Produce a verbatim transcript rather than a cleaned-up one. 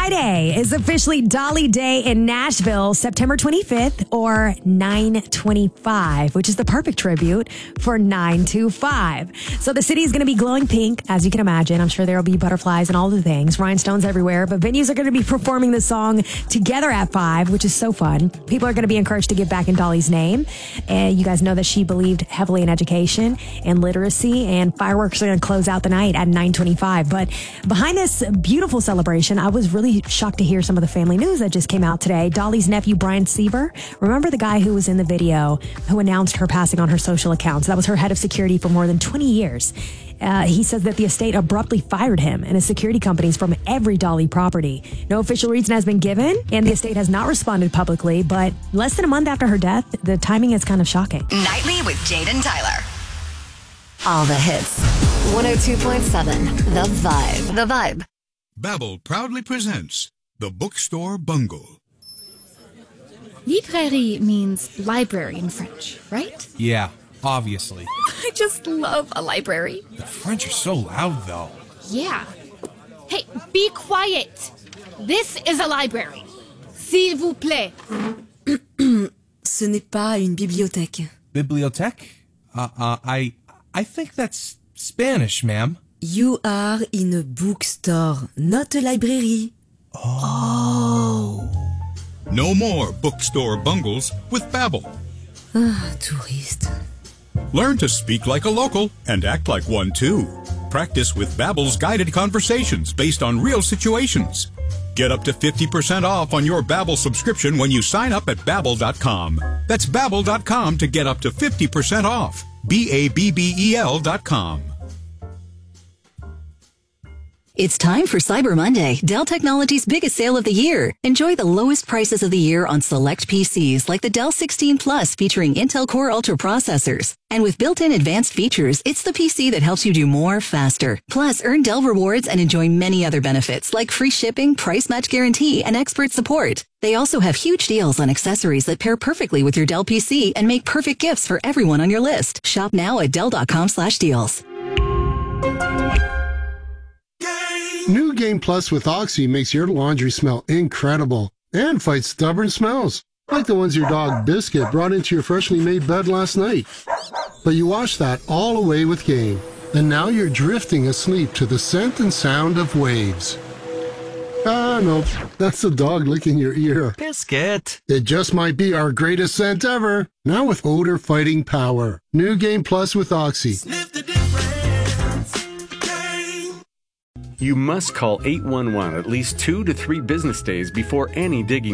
Friday is officially Dolly Day in Nashville, September twenty-fifth, or nine twenty-five, which is the perfect tribute for nine two five. So the city is going to be glowing pink, as you can imagine. I'm sure there will be butterflies and all the things, rhinestones everywhere, but venues are going to be performing the song together at five, which is so fun. People are going to be encouraged to give back in Dolly's name. And you guys know that she believed heavily in education and literacy, and fireworks are going to close out the night at nine twenty-five. But behind this beautiful celebration, I was really shocked to hear some of the family news that just came out today. Dolly's nephew, Brian Seaver, remember the guy who was in the video who announced her passing on her social accounts? That was her head of security for more than twenty years. Uh, he says that the estate abruptly fired him and his security companies from every Dolly property. No official reason has been given, and the estate has not responded publicly, but less than a month after her death, the timing is kind of shocking. Nightly with Jaden Tyler. All the hits. one oh two point seven, The Vibe. The Vibe. Babbel proudly presents The Bookstore Bungle. Librairie means library in French, right? Yeah, obviously. I just love a library. The French are so loud, though. Yeah. Hey, be quiet. This is a library. S'il vous plaît. Ce n'est pas une bibliothèque. Bibliothèque? Uh, uh, I, I think that's Spanish, ma'am. You are in a bookstore, not a library. Oh. No more bookstore bungles with Babbel. Ah, touriste. Learn to speak like a local and act like one too. Practice with Babbel's guided conversations based on real situations. Get up to fifty percent off on your Babbel subscription when you sign up at babbel dot com. That's babbel dot com to get up to fifty percent off. B A B B E L dot com. It's time for Cyber Monday, Dell Technologies' biggest sale of the year. Enjoy the lowest prices of the year on select P Cs like the Dell sixteen Plus featuring Intel Core Ultra processors. And with built-in advanced features, it's the P C that helps you do more faster. Plus, earn Dell rewards and enjoy many other benefits like free shipping, price match guarantee, and expert support. They also have huge deals on accessories that pair perfectly with your Dell P C and make perfect gifts for everyone on your list. Shop now at dell dot com slash deals. New Game Plus with Oxy makes your laundry smell incredible and fights stubborn smells, like the ones your dog Biscuit brought into your freshly made bed last night. But you washed that all away with Game, and now you're drifting asleep to the scent and sound of waves. Ah, no, that's the dog licking your ear. Biscuit. It just might be our greatest scent ever, now with odor-fighting power. New Game Plus with Oxy. Sniff the difference. You must call eight one one at least two to three business days before any digging